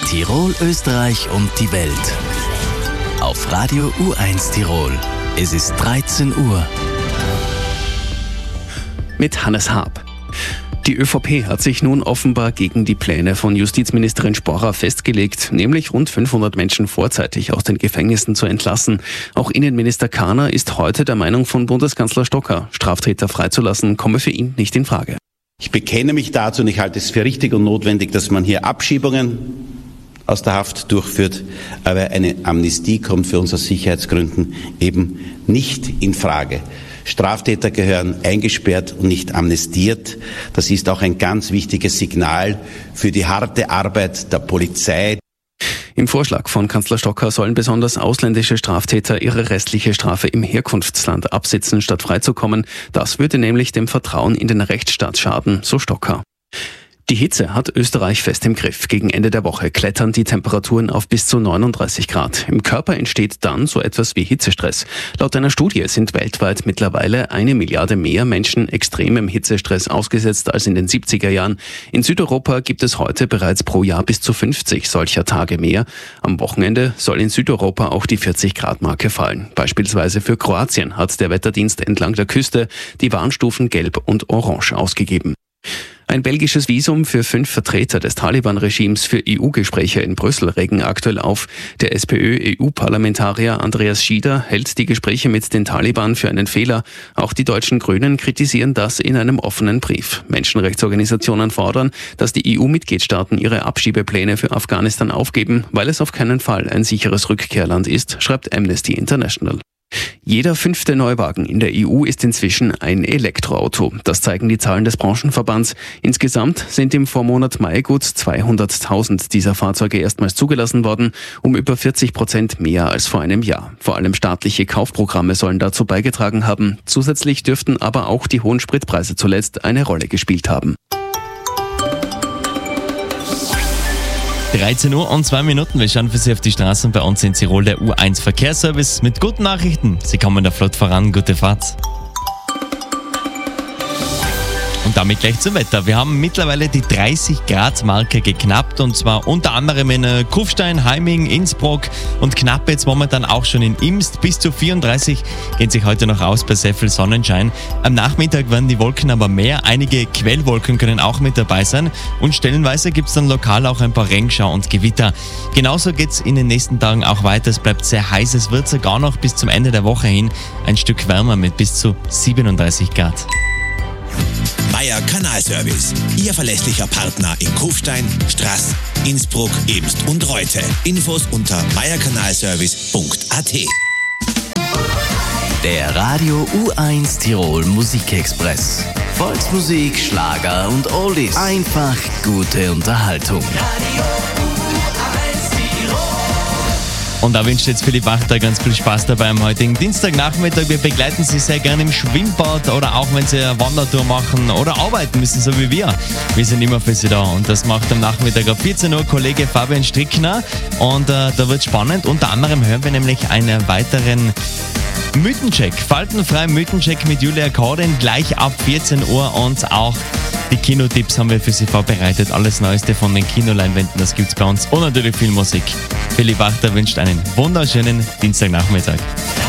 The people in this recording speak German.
Tirol, Österreich und die Welt. Auf Radio U1 Tirol. Es ist 13 Uhr. Mit Hannes Haab. Die ÖVP hat sich nun offenbar gegen die Pläne von Justizministerin Sporrer festgelegt, nämlich rund 500 Menschen vorzeitig aus den Gefängnissen zu entlassen. Auch Innenminister Kahner ist heute der Meinung von Bundeskanzler Stocker, Straftäter freizulassen, komme für ihn nicht in Frage. Ich bekenne mich dazu und ich halte es für richtig und notwendig, dass man hier Abschiebungen aus der Haft durchführt, aber eine Amnestie kommt für uns aus Sicherheitsgründen eben nicht in Frage. Straftäter gehören eingesperrt und nicht amnestiert. Das ist auch ein ganz wichtiges Signal für die harte Arbeit der Polizei. Im Vorschlag von Kanzler Stocker sollen besonders ausländische Straftäter ihre restliche Strafe im Herkunftsland absitzen, statt freizukommen. Das würde nämlich dem Vertrauen in den Rechtsstaat schaden, so Stocker. Die Hitze hat Österreich fest im Griff. Gegen Ende der Woche klettern die Temperaturen auf bis zu 39 Grad. Im Körper entsteht dann so etwas wie Hitzestress. Laut einer Studie sind weltweit mittlerweile 1 Milliarde mehr Menschen extremem Hitzestress ausgesetzt als in den 70er Jahren. In Südeuropa gibt es heute bereits pro Jahr bis zu 50 solcher Tage mehr. Am Wochenende soll in Südeuropa auch die 40-Grad-Marke fallen. Beispielsweise für Kroatien hat der Wetterdienst entlang der Küste die Warnstufen Gelb und Orange ausgegeben. Ein belgisches Visum für 5 Vertreter des Taliban-Regimes für EU-Gespräche in Brüssel regen aktuell auf. Der SPÖ-EU-Parlamentarier Andreas Schieder hält die Gespräche mit den Taliban für einen Fehler. Auch die deutschen Grünen kritisieren das in einem offenen Brief. Menschenrechtsorganisationen fordern, dass die EU-Mitgliedstaaten ihre Abschiebepläne für Afghanistan aufgeben, weil es auf keinen Fall ein sicheres Rückkehrland ist, schreibt Amnesty International. Jeder 5. Neuwagen in der EU ist inzwischen ein Elektroauto. Das zeigen die Zahlen des Branchenverbands. Insgesamt sind im Vormonat Mai gut 200.000 dieser Fahrzeuge erstmals zugelassen worden, um über 40% mehr als vor einem Jahr. Vor allem staatliche Kaufprogramme sollen dazu beigetragen haben. Zusätzlich dürften aber auch die hohen Spritpreise zuletzt eine Rolle gespielt haben. 13 Uhr und 2 Minuten. Wir schauen für Sie auf die Straßen bei uns in Tirol, der U1 Verkehrsservice mit guten Nachrichten. Sie kommen da flott voran, gute Fahrt. Und damit gleich zum Wetter. Wir haben mittlerweile die 30-Grad-Marke geknackt und zwar unter anderem in Kufstein, Heiming, Innsbruck und knapp jetzt momentan auch schon in Imst. Bis zu 34 gehen sich heute noch aus bei sehr viel Sonnenschein. Am Nachmittag werden die Wolken aber mehr. Einige Quellwolken können auch mit dabei sein und stellenweise gibt es dann lokal auch ein paar Regenschau und Gewitter. Genauso geht es in den nächsten Tagen auch weiter. Es bleibt sehr heiß. Es wird sogar noch bis zum Ende der Woche hin ein Stück wärmer mit bis zu 37 Grad. Meier Kanalservice, Ihr verlässlicher Partner in Kufstein, Straß, Innsbruck, Imst und Reute. Infos unter meierkanalservice.at. Der Radio U1 Tirol Musikexpress. Volksmusik, Schlager und Oldies. Einfach gute Unterhaltung. Und da wünscht jetzt Philipp Wachter ganz viel Spaß dabei am heutigen Dienstagnachmittag. Wir begleiten Sie sehr gerne im Schwimmbad oder auch wenn Sie eine Wandertour machen oder arbeiten müssen, so wie wir. Wir sind immer für Sie da und das macht am Nachmittag ab 14 Uhr Kollege Fabian Strickner und da wird spannend. Unter anderem hören wir nämlich einen weiteren Mythencheck, faltenfrei Mythencheck mit Julia Kordin gleich ab 14 Uhr und auch die Kinotipps haben wir für Sie vorbereitet. Alles Neueste von den Kinoleinwänden, das gibt's bei uns und natürlich viel Musik. Philipp Wachter wünscht einen wunderschönen Dienstagnachmittag.